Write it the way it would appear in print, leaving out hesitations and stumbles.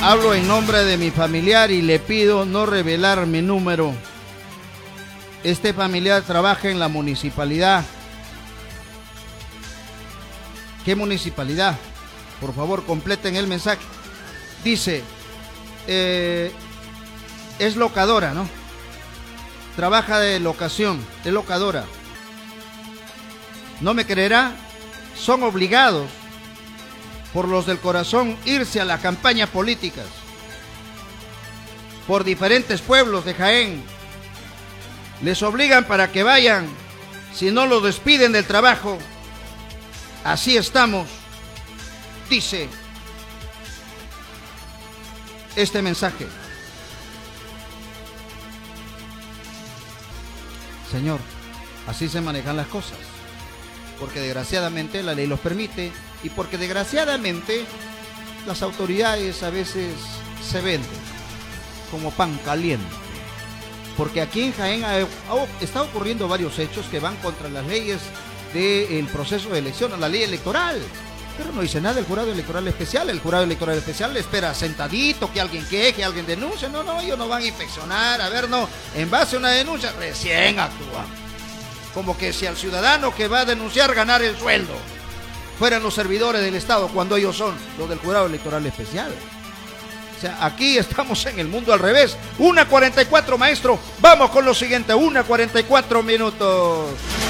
Hablo en nombre de mi familiar y le pido no revelar mi número. Este familiar trabaja en la municipalidad. ¿Qué municipalidad? Por favor, completen el mensaje. Dice, es locadora, ¿no? Trabaja de locación, es locadora. No me creerá, son obligados por los del corazón irse a las campañas políticas por diferentes pueblos de Jaén. Les obligan para que vayan, si no los despiden del trabajo. Así estamos, dice este mensaje. Señor, así se manejan las cosas, porque desgraciadamente la ley los permite y porque desgraciadamente las autoridades a veces se venden como pan caliente. Porque aquí en Jaén está ocurriendo varios hechos que van contra las leyes del proceso de elección, la ley electoral. Pero no dice nada el jurado electoral especial. El jurado electoral especial le espera sentadito que alguien queje, alguien denuncie. No, ellos no van a inspeccionar. A ver, no, en base a una denuncia recién actúan. Como que si al ciudadano que va a denunciar ganar el sueldo fueran los servidores del Estado, cuando ellos son los del jurado electoral especial. O sea, aquí estamos en el mundo al revés. 1:44, maestro. Vamos con lo siguiente. 1:44 minutos.